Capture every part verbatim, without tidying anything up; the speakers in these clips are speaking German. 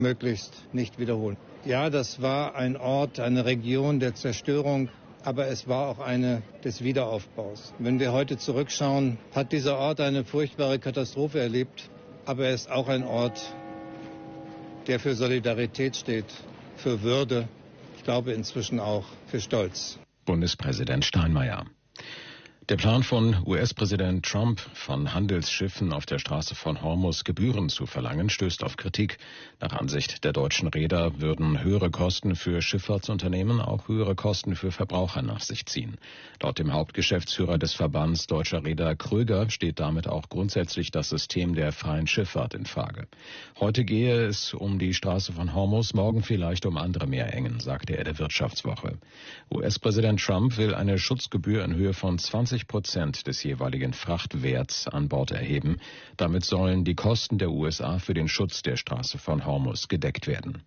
möglichst nicht wiederholen. Ja, das war ein Ort, eine Region der Zerstörung, aber es war auch eine des Wiederaufbaus. Wenn wir heute zurückschauen, hat dieser Ort eine furchtbare Katastrophe erlebt, aber er ist auch ein Ort, der für Solidarität steht, für Würde, ich glaube inzwischen auch für Stolz. Bundespräsident Steinmeier. Der Plan von U S-Präsident Trump, von Handelsschiffen auf der Straße von Hormuz Gebühren zu verlangen, stößt auf Kritik. Nach Ansicht der deutschen Reeder würden höhere Kosten für Schifffahrtsunternehmen auch höhere Kosten für Verbraucher nach sich ziehen. Laut dem Hauptgeschäftsführer des Verbands Deutscher Reeder Kröger steht damit auch grundsätzlich das System der freien Schifffahrt in Frage. Heute gehe es um die Straße von Hormuz, morgen vielleicht um andere Meerengen, sagte er der Wirtschaftswoche. U S-Präsident Trump will eine Schutzgebühr in Höhe von zwanzig Prozent des jeweiligen Frachtwerts an Bord erheben. Damit sollen die Kosten der U S A für den Schutz der Straße von Hormuz gedeckt werden.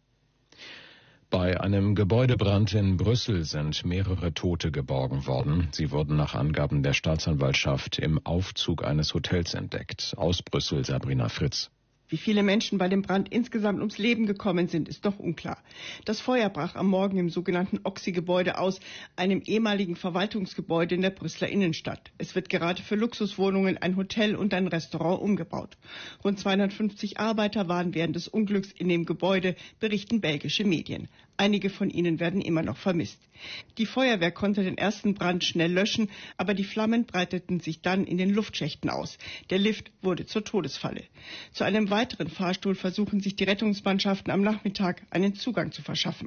Bei einem Gebäudebrand in Brüssel sind mehrere Tote geborgen worden. Sie wurden nach Angaben der Staatsanwaltschaft im Aufzug eines Hotels entdeckt. Aus Brüssel Sabrina Fritz. Wie viele Menschen bei dem Brand insgesamt ums Leben gekommen sind, ist noch unklar. Das Feuer brach am Morgen im sogenannten Oxy-Gebäude aus, einem ehemaligen Verwaltungsgebäude in der Brüsseler Innenstadt. Es wird gerade für Luxuswohnungen, ein Hotel und ein Restaurant umgebaut. Rund zweihundertfünfzig Arbeiter waren während des Unglücks in dem Gebäude, berichten belgische Medien. Einige von ihnen werden immer noch vermisst. Die Feuerwehr konnte den ersten Brand schnell löschen, aber die Flammen breiteten sich dann in den Luftschächten aus. Der Lift wurde zur Todesfalle. Zu einem weiteren Fahrstuhl versuchen sich die Rettungsmannschaften am Nachmittag einen Zugang zu verschaffen.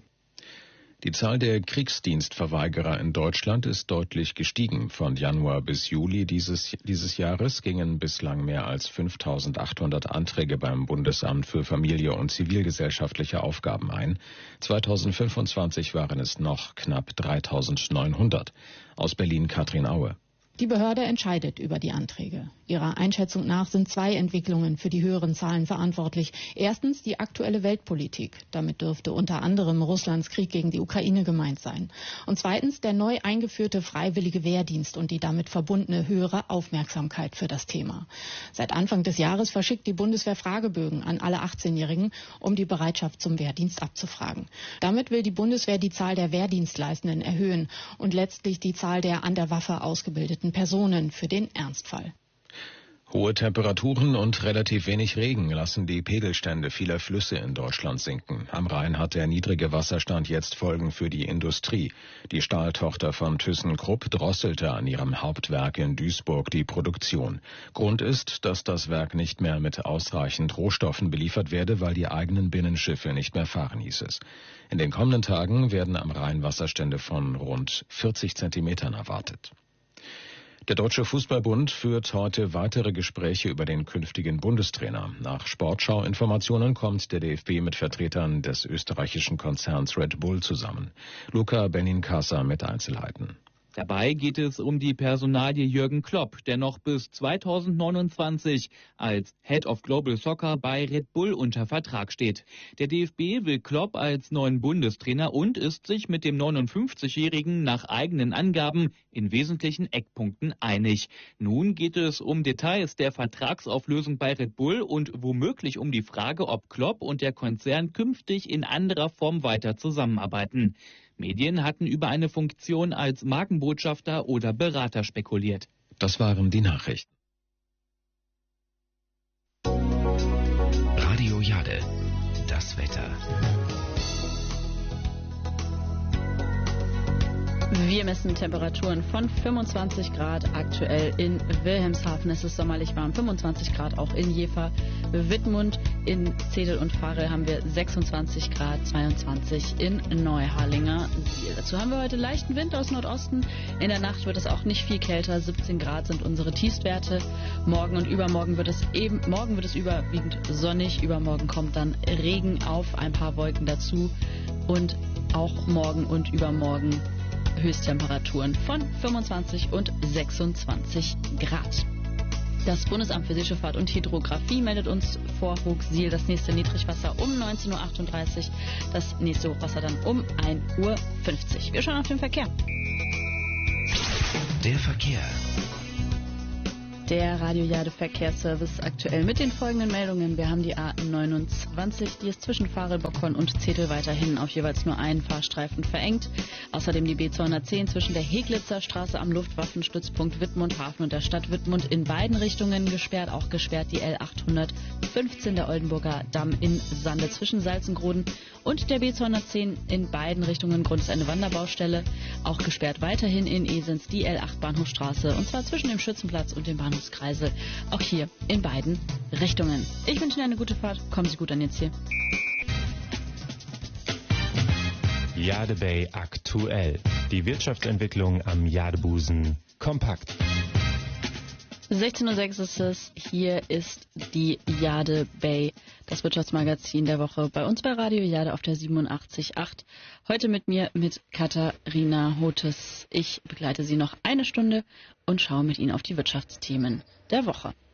Die Zahl der Kriegsdienstverweigerer in Deutschland ist deutlich gestiegen. Von Januar bis Juli dieses, dieses Jahres gingen bislang mehr als fünftausendachthundert Anträge beim Bundesamt für Familie und zivilgesellschaftliche Aufgaben ein. zweitausendfünfundzwanzig waren es noch knapp dreitausendneunhundert. Aus Berlin Katrin Aue. Die Behörde entscheidet über die Anträge. Ihrer Einschätzung nach sind zwei Entwicklungen für die höheren Zahlen verantwortlich. Erstens die aktuelle Weltpolitik. Damit dürfte unter anderem Russlands Krieg gegen die Ukraine gemeint sein. Und zweitens der neu eingeführte freiwillige Wehrdienst und die damit verbundene höhere Aufmerksamkeit für das Thema. Seit Anfang des Jahres verschickt die Bundeswehr Fragebögen an alle achtzehnjährigen, um die Bereitschaft zum Wehrdienst abzufragen. Damit will die Bundeswehr die Zahl der Wehrdienstleistenden erhöhen und letztlich die Zahl der an der Waffe ausgebildeten Personen für den Ernstfall. Hohe Temperaturen und relativ wenig Regen lassen die Pegelstände vieler Flüsse in Deutschland sinken. Am Rhein hat der niedrige Wasserstand jetzt Folgen für die Industrie. Die Stahltochter von ThyssenKrupp drosselte an ihrem Hauptwerk in Duisburg die Produktion. Grund ist, dass das Werk nicht mehr mit ausreichend Rohstoffen beliefert werde, weil die eigenen Binnenschiffe nicht mehr fahren, hieß es. In den kommenden Tagen werden am Rhein Wasserstände von rund vierzig Zentimetern erwartet. Der Deutsche Fußballbund führt heute weitere Gespräche über den künftigen Bundestrainer. Nach Sportschau-Informationen kommt der D F B mit Vertretern des österreichischen Konzerns Red Bull zusammen. Luca Benincasa mit Einzelheiten. Dabei geht es um die Personalie Jürgen Klopp, der noch bis zweitausendneunundzwanzig als Head of Global Soccer bei Red Bull unter Vertrag steht. Der D F B will Klopp als neuen Bundestrainer und ist sich mit dem neunundfünfzigjährigen nach eigenen Angaben in wesentlichen Eckpunkten einig. Nun geht es um Details der Vertragsauflösung bei Red Bull und womöglich um die Frage, ob Klopp und der Konzern künftig in anderer Form weiter zusammenarbeiten. Medien hatten über eine Funktion als Markenbotschafter oder Berater spekuliert. Das waren die Nachrichten. Radio Jade, das Wetter. Wir messen Temperaturen von fünfundzwanzig Grad aktuell in Wilhelmshaven. Es ist sommerlich warm, fünfundzwanzig Grad auch in Jever, Wittmund, in Zedel und Farel haben wir sechsundzwanzig Grad, zweiundzwanzig in Neuharlinger Siel. Dazu haben wir heute leichten Wind aus Nordosten. In der Nacht wird es auch nicht viel kälter, siebzehn Grad sind unsere Tiefstwerte. Morgen und übermorgen wird es eben, morgen wird es überwiegend sonnig, übermorgen kommt dann Regen auf, ein paar Wolken dazu und auch morgen und übermorgen Höchsttemperaturen von fünfundzwanzig und sechsundzwanzig Grad. Das Bundesamt für Seeschifffahrt und Hydrographie meldet uns vor Hochsiel das nächste Niedrigwasser um neunzehn Uhr achtunddreißig, das nächste Hochwasser dann um ein Uhr fünfzig. Wir schauen auf den Verkehr. Der Verkehr. Der Radio Jade Verkehrsservice aktuell mit den folgenden Meldungen. Wir haben die A neunundzwanzig, die ist zwischen Farel-Bockhorn und Zetel weiterhin auf jeweils nur einen Fahrstreifen verengt. Außerdem die B zweihundertzehn zwischen der Heglitzer Straße am Luftwaffenstützpunkt Wittmund-Hafen und der Stadt Wittmund in beiden Richtungen gesperrt. Auch gesperrt die L achthundertfünfzehn, der Oldenburger Damm in Sande zwischen Salzengroden und der B zweihundertzehn in beiden Richtungen. Grund ist eine Wanderbaustelle. Auch gesperrt weiterhin in Esens die L acht Bahnhofstraße und zwar zwischen dem Schützenplatz und dem Bahnhof Kreisel, auch hier in beiden Richtungen. Ich wünsche Ihnen eine gute Fahrt. Kommen Sie gut an Ihr Ziel. Jade Bay aktuell. Die Wirtschaftsentwicklung am Jadebusen kompakt. sechzehn Uhr sechs ist es. Hier ist die Jade Bay, das Wirtschaftsmagazin der Woche bei uns bei Radio Jade auf der siebenundachtzig Komma acht. Heute mit mir, mit Katharina Hotes. Ich begleite Sie noch eine Stunde und schaue mit Ihnen auf die Wirtschaftsthemen der Woche.